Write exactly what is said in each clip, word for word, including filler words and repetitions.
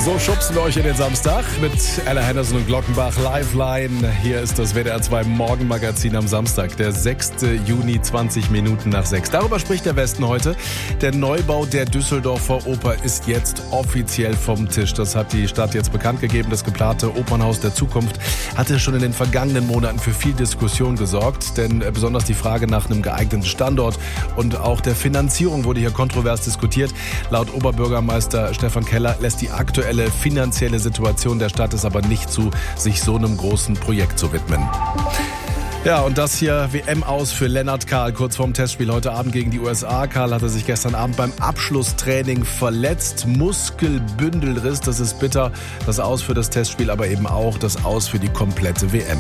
So schubsen wir euch in den Samstag mit Ella Henderson und Glockenbach Liveline. Hier ist das W D R zwei Morgenmagazin am Samstag, der sechste Juni, zwanzig Minuten nach sechs. Darüber spricht der Westen heute. Der Neubau der Düsseldorfer Oper ist jetzt offiziell vom Tisch. Das hat die Stadt jetzt bekannt gegeben. Das geplante Opernhaus der Zukunft hatte schon in den vergangenen Monaten für viel Diskussion gesorgt. Denn besonders die Frage nach einem geeigneten Standort und auch der Finanzierung wurde hier kontrovers diskutiert. Laut Oberbürgermeister Stefan Keller lässt die aktuelle finanzielle Situation der Stadt es aber nicht zu, sich so einem großen Projekt zu widmen. Ja, und das hier W M aus für Lennart Kahl, kurz vorm Testspiel heute Abend gegen die U S A. Kahl hatte sich gestern Abend beim Abschlusstraining verletzt. Muskelbündelriss, das ist bitter. Das Aus für das Testspiel, aber eben auch das Aus für die komplette W M.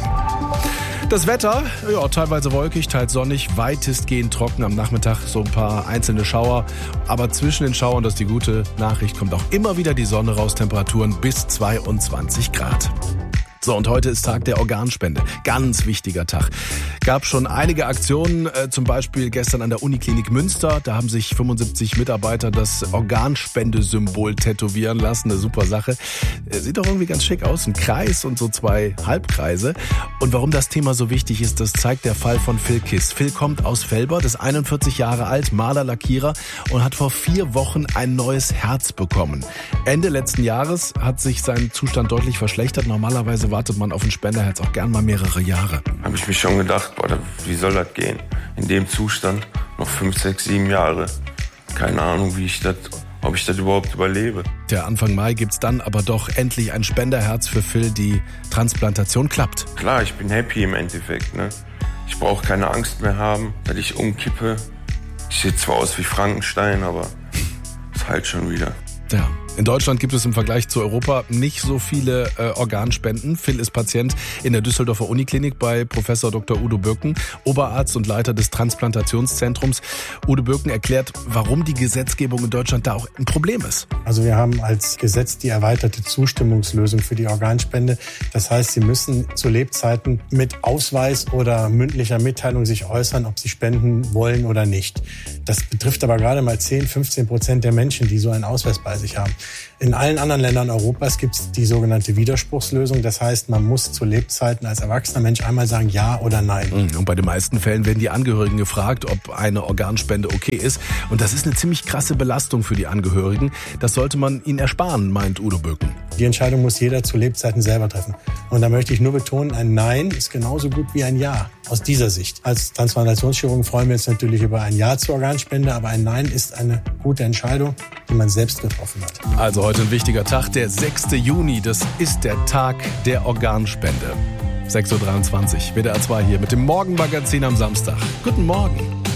Das Wetter, ja, teilweise wolkig, teils sonnig, weitestgehend trocken. Am Nachmittag so ein paar einzelne Schauer. Aber zwischen den Schauern, das ist die gute Nachricht, kommt auch immer wieder die Sonne raus. Temperaturen bis zweiundzwanzig Grad. So, und heute ist Tag der Organspende. Ganz wichtiger Tag. Gab schon einige Aktionen, äh, zum Beispiel gestern an der Uniklinik Münster. Da haben sich fünfundsiebzig Mitarbeiter das Organspendesymbol tätowieren lassen. Eine super Sache. Äh, sieht doch irgendwie ganz schick aus. Ein Kreis und so zwei Halbkreise. Und warum das Thema so wichtig ist, das zeigt der Fall von Phil Kiss. Phil kommt aus Velbert, ist einundvierzig Jahre alt, Maler, Lackierer und hat vor vier Wochen ein neues Herz bekommen. Ende letzten Jahres hat sich sein Zustand deutlich verschlechtert. Normalerweise wartet man auf ein Spenderherz auch gern mal mehrere Jahre. Habe ich mich schon gedacht, boah, wie soll das gehen? In dem Zustand noch fünf, sechs, sieben Jahre. Keine Ahnung, wie ich das, ob ich das überhaupt überlebe. Der Anfang Mai gibt's dann aber doch endlich ein Spenderherz für Phil. Die Transplantation klappt. Klar, ich bin happy im Endeffekt. Ne? Ich brauche keine Angst mehr haben, dass ich umkippe. Ich sehe zwar aus wie Frankenstein, aber es heilt schon wieder. Ja. In Deutschland gibt es im Vergleich zu Europa nicht so viele äh, Organspenden. Phil ist Patient in der Düsseldorfer Uniklinik bei Professor Doktor Udo Birken, Oberarzt und Leiter des Transplantationszentrums. Udo Birken erklärt, warum die Gesetzgebung in Deutschland da auch ein Problem ist. Also wir haben als Gesetz die erweiterte Zustimmungslösung für die Organspende. Das heißt, Sie müssen zu Lebzeiten mit Ausweis oder mündlicher Mitteilung sich äußern, ob Sie spenden wollen oder nicht. Das betrifft aber gerade mal zehn, fünfzehn Prozent der Menschen, die so einen Ausweis bei sich haben. In allen anderen Ländern Europas gibt es die sogenannte Widerspruchslösung. Das heißt, man muss zu Lebzeiten als erwachsener Mensch einmal sagen Ja oder Nein. Und bei den meisten Fällen werden die Angehörigen gefragt, ob eine Organspende okay ist. Und das ist eine ziemlich krasse Belastung für die Angehörigen. Das sollte man ihnen ersparen, meint Udo Birken. Die Entscheidung muss jeder zu Lebzeiten selber treffen. Und da möchte ich nur betonen, ein Nein ist genauso gut wie ein Ja aus dieser Sicht. Als Transplantationschirurgen freuen wir uns natürlich über ein Ja zur Organspende, aber ein Nein ist eine gute Entscheidung, die man selbst getroffen hat. Also heute ein wichtiger Tag, der sechste Juni. Das ist der Tag der Organspende. sechs Uhr dreiundzwanzig, W D R zwei hier mit dem Morgenmagazin am Samstag. Guten Morgen.